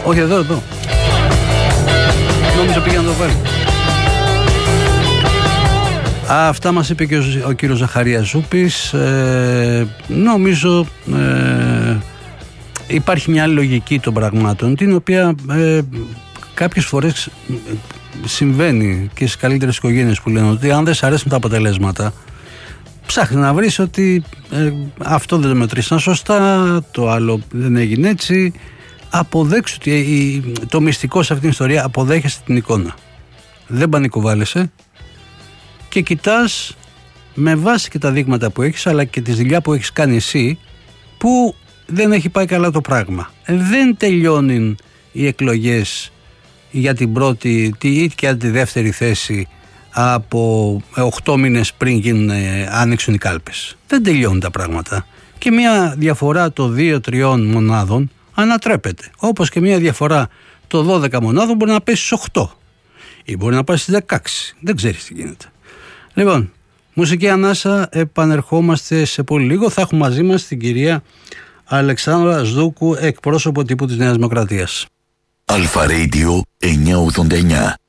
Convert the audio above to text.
Όχι, εδώ. Νόμιζα πήγε να το βάλει. Αυτά μας είπε και ο κύριος Ζαχαρίας Ζούπης. Νομίζω υπάρχει μια άλλη λογική των πραγμάτων, την οποία κάποιες φορές συμβαίνει και στις καλύτερες οικογένειες, που λένε ότι αν δεν σ' αρέσουν τα αποτελέσματα, ψάχνει να βρεις ότι αυτό δεν το μετρήσαν σωστά, το άλλο δεν έγινε έτσι. Αποδέξου ότι το μυστικό σε αυτήν την ιστορία, αποδέχεσαι την εικόνα. Δεν πανικοβάλλεσαι και κοιτάς με βάση και τα δείγματα που έχεις, αλλά και τη δουλειά που έχεις κάνει εσύ, που δεν έχει πάει καλά το πράγμα. Δεν τελειώνουν οι εκλογές για την πρώτη ή και για τη δεύτερη θέση από 8 μήνες πριν άνοιξουν οι κάλπες. Δεν τελειώνουν τα πράγματα. Και μια διαφορά των 2-3 μονάδων ανατρέπεται. Όπως και μια διαφορά των 12 μονάδων μπορεί να πέσει στις 8 ή μπορεί να πάει στις 16. Δεν ξέρεις τι γίνεται. Λοιπόν, μουσική ανάσα, επανερχόμαστε σε πολύ λίγο. Θα έχουμε μαζί μας την κυρία Αλεξάνδρα Σδούκου, εκπρόσωπο τύπου της Νέας Δημοκρατίας. Αλφα Radio 989.